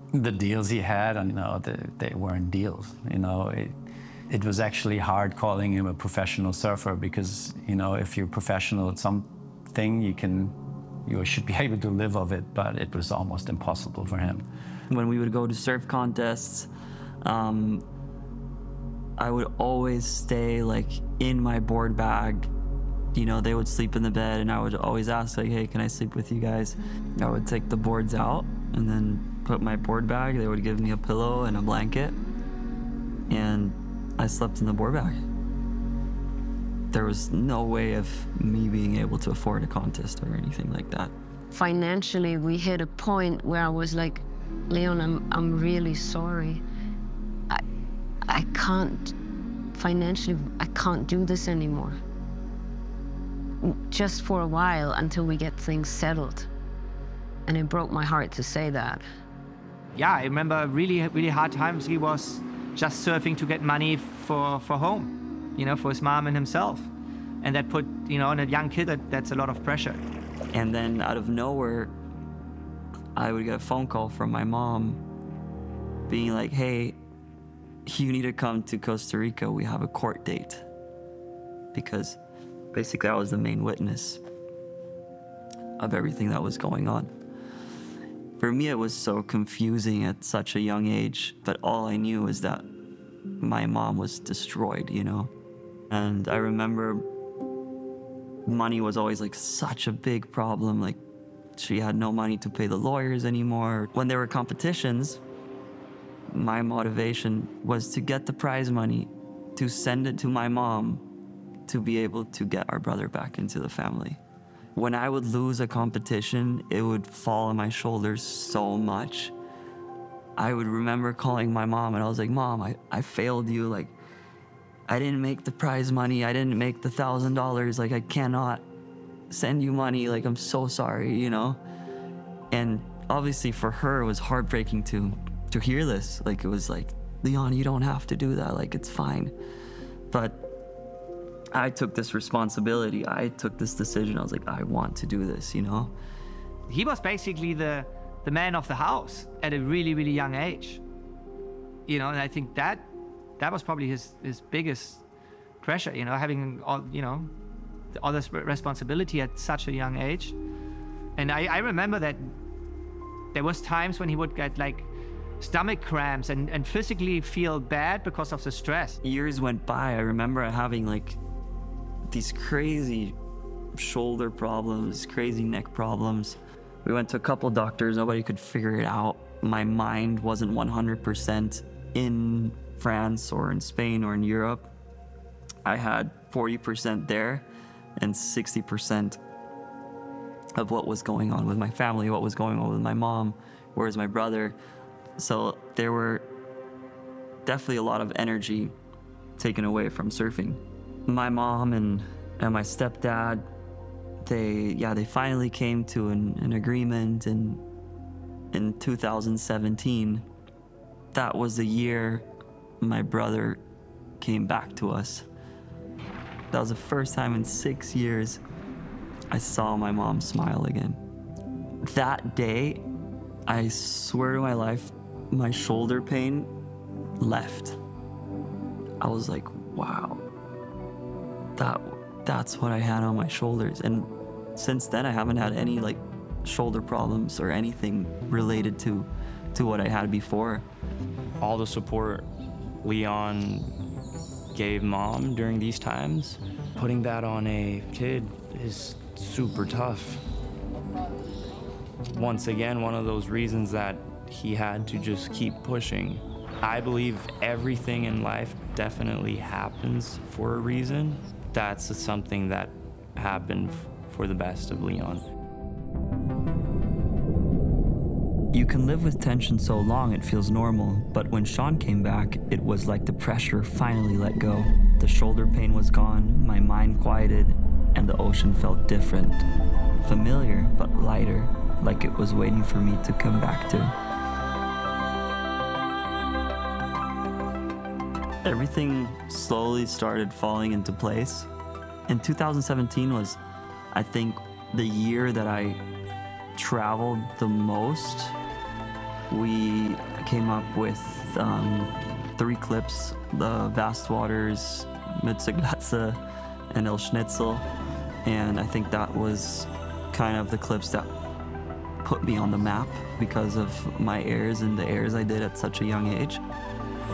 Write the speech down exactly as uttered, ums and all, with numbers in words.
The deals he had, and you know, they, they weren't deals. You know, it, it was actually hard calling him a professional surfer because, you know, if you're professional at something, you can, you should be able to live of it, but it was almost impossible for him. When we would go to surf contests, um, I would always stay like in my board bag. You know, they would sleep in the bed and I would always ask like, hey, can I sleep with you guys? I would take the boards out and then put my board bag. They would give me a pillow and a blanket and I slept in the board bag. There was no way of me being able to afford a contest or anything like that. Financially, we hit a point where I was like, Leon, I'm, I'm really sorry. I, I can't, financially, I can't do this anymore. Just for a while until we get things settled. And it broke my heart to say that. Yeah, I remember really, really hard times. He was just surfing to get money for, for home, you know, for his mom and himself. And that put, you know, on a young kid, that, that's a lot of pressure. And then out of nowhere, I would get a phone call from my mom being like, hey, you need to come to Costa Rica. We have a court date. Because basically I was the main witness of everything that was going on. For me, it was so confusing at such a young age, but all I knew is that my mom was destroyed, you know? And I remember money was always like such a big problem. Like she had no money to pay the lawyers anymore. When there were competitions, my motivation was to get the prize money, to send it to my mom, to be able to get our brother back into the family. When I would lose a competition, it would fall on my shoulders so much. I would remember calling my mom and I was like, Mom, I, I failed you. Like, I didn't make the prize money. I didn't make the thousand dollars. Like, I cannot send you money. Like, I'm so sorry, you know? And obviously for her, it was heartbreaking to, to hear this. Like, it was like, Leon, you don't have to do that. Like, it's fine. But I took this responsibility. I took this decision. I was like, I want to do this, you know? He was basically the, the man of the house at a really, really young age. You know, and I think that that was probably his, his biggest pressure, you know, having all, you know, all this responsibility at such a young age. And I, I remember that there was times when he would get like stomach cramps and, and physically feel bad because of the stress. Years went by. I remember having like these crazy shoulder problems, crazy neck problems. We went to a couple doctors, nobody could figure it out. My mind wasn't one hundred percent in France or in Spain or in Europe. I had forty percent there and sixty percent of what was going on with my family, what was going on with my mom, where's my brother. So there were definitely a lot of energy taken away from surfing. My mom and, and my stepdad, they, yeah, they finally came to an, an agreement in, in two thousand seventeen. That was the year my brother came back to us. That was the first time in six years I saw my mom smile again. That day, I swear to my life, my shoulder pain left. I was like, wow, that that's what I had on my shoulders. And since then, I haven't had any like shoulder problems or anything related to, to what I had before. All the support Leon gave Mom during these times, putting that on a kid is super tough. Once again, one of those reasons that he had to just keep pushing. I believe everything in life definitely happens for a reason. That's something that happened for the best of Leon. You can live with tension so long it feels normal, but when Sean came back, it was like the pressure finally let go. The shoulder pain was gone, my mind quieted, and the ocean felt different. Familiar, but lighter, like it was waiting for me to come back to. Everything slowly started falling into place. And two thousand seventeen was, I think, the year that I traveled the most. we came up with um, three clips, the Vast Waters, Mützeglatze, and El Schnitzel. And I think that was kind of the clips that put me on the map because of my airs and the airs I did at such a young age.